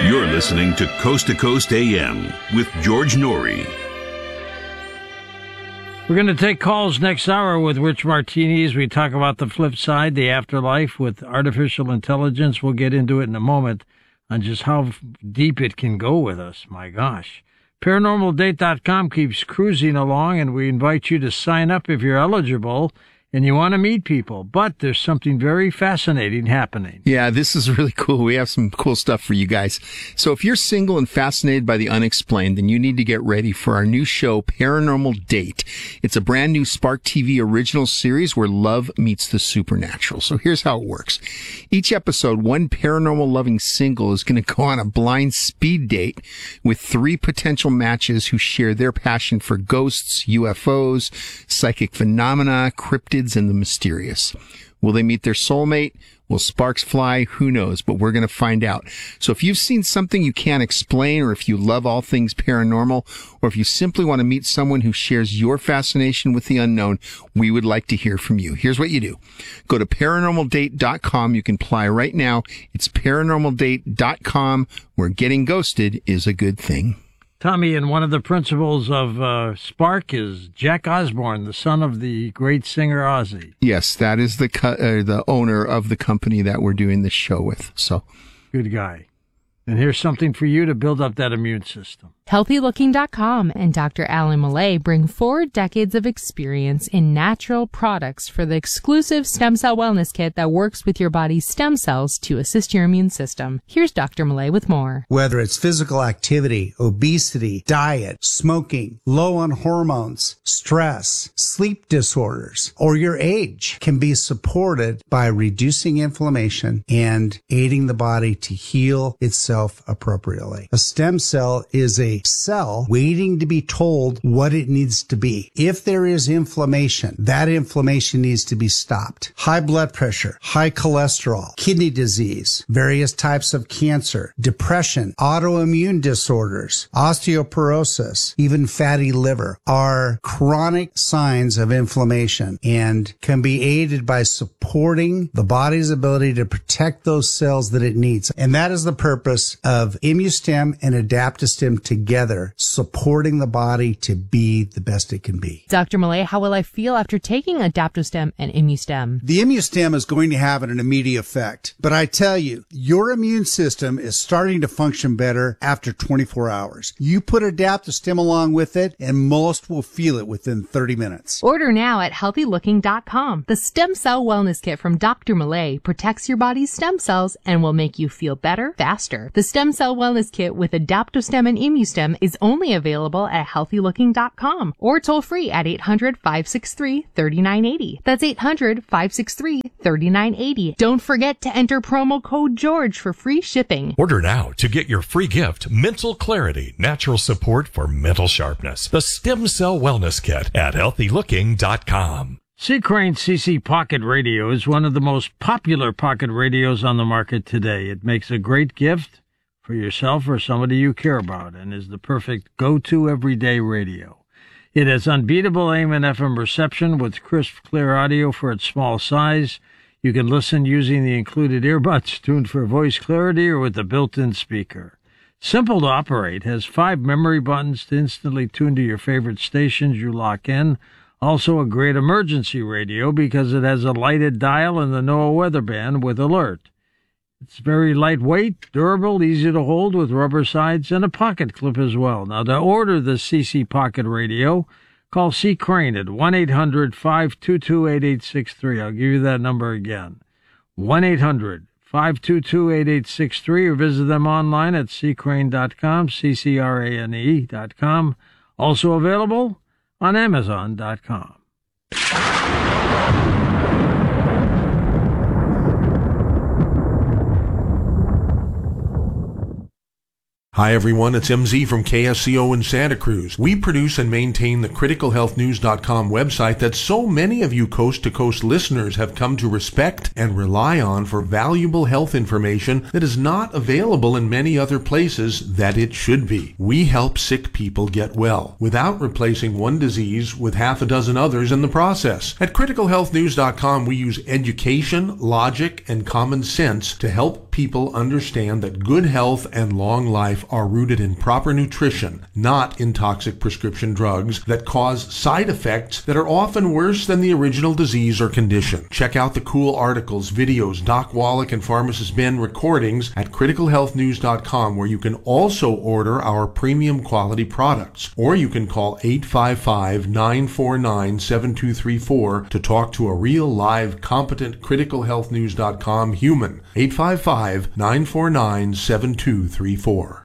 You're listening to Coast AM with George Norrie. We're going to take calls next hour with Rich Martinez. We talk about the flip side, the afterlife with artificial intelligence. We'll get into it in a moment on just how deep it can go with us. My gosh. ParanormalDate.com keeps cruising along, and we invite you to sign up if you're eligible and you want to meet people. But there's something very fascinating happening. Yeah, this is really cool. We have some cool stuff for you guys. So if you're single and fascinated by the unexplained, then you need to get ready for our new show, Paranormal Date. It's a brand new Spark TV original series where love meets the supernatural. So here's how it works. Each episode, one paranormal loving single is going to go on a blind speed date with 3 potential matches who share their passion for ghosts, UFOs, psychic phenomena, cryptids, and the mysterious. Will they meet their soulmate? Will sparks fly? Who knows? But we're going to find out. So if you've seen something you can't explain, or if you love all things paranormal, or if you simply want to meet someone who shares your fascination with the unknown, we would like to hear from you. Here's what you do. Go to ParanormalDate.com. You can apply right now. It's ParanormalDate.com, where getting ghosted is a good thing. Tommy, and one of the principals of Spark is Jack Osborne, the son of the great singer Ozzy. Yes, that is the owner of the company that we're doing this show with. So, good guy. And here's something for you to build up that immune system. HealthyLooking.com and Dr. Alan Millay bring 4 decades of experience in natural products for the exclusive stem cell wellness kit that works with your body's stem cells to assist your immune system. Here's Dr. Millay with more. Whether it's physical activity, obesity, diet, smoking, low on hormones, stress, sleep disorders, or your age can be supported by reducing inflammation and aiding the body to heal itself appropriately. A stem cell is a cell waiting to be told what it needs to be. If there is inflammation, that inflammation needs to be stopped. High blood pressure, high cholesterol, kidney disease, various types of cancer, depression, autoimmune disorders, osteoporosis, even fatty liver are chronic signs of inflammation and can be aided by supporting the body's ability to protect those cells that it needs. And that is the purpose of ImmuStem and Adaptostem together, supporting the body to be the best it can be. Dr. Millay, how will I feel after taking Adaptostem and ImmuStem? The ImmuStem is going to have an immediate effect, but I tell you, your immune system is starting to function better after 24 hours. You put Adaptostem along with it, and most will feel it within 30 minutes. Order now at HealthyLooking.com. The Stem Cell Wellness Kit from Dr. Millay protects your body's stem cells and will make you feel better faster. The Stem Cell Wellness Kit with Adaptostem and ImmuStem is only available at HealthyLooking.com or toll free at 800-563-3980. That's 800-563-3980. Don't forget to enter promo code GEORGE for free shipping. Order now to get your free gift, Mental Clarity, Natural Support for Mental Sharpness. The Stem Cell Wellness Kit at HealthyLooking.com. C. Crane CC Pocket Radio is one of the most popular pocket radios on the market today. It makes a great gift for yourself or somebody you care about, and is the perfect go-to everyday radio. It has unbeatable AM and FM reception with crisp, clear audio for its small size. You can listen using the included earbuds tuned for voice clarity or with the built-in speaker. Simple to operate, has 5 memory buttons to instantly tune to your favorite stations you lock in. Also a great emergency radio because it has a lighted dial and the NOAA weather band with alert. It's very lightweight, durable, easy to hold with rubber sides and a pocket clip as well. Now, to order the CC Pocket Radio, call C. Crane at 1-800-522-8863. I'll give you that number again, 1-800-522-8863, or visit them online at ccrane.com, ccrane.com. Also available on Amazon.com. Hi everyone, it's MZ from KSCO in Santa Cruz. We produce and maintain the CriticalHealthNews.com website that so many of you coast-to-coast listeners have come to respect and rely on for valuable health information that is not available in many other places that it should be. We help sick people get well without replacing one disease with half a dozen others in the process. At CriticalHealthNews.com, we use education, logic, and common sense to help help people understand that good health and long life are rooted in proper nutrition, not in toxic prescription drugs that cause side effects that are often worse than the original disease or condition. Check out the cool articles, videos, Doc Wallach and Pharmacist Ben recordings at criticalhealthnews.com, where you can also order our premium quality products. Or you can call 855-949-7234 to talk to a real live competent criticalhealthnews.com human. 855-949-7234.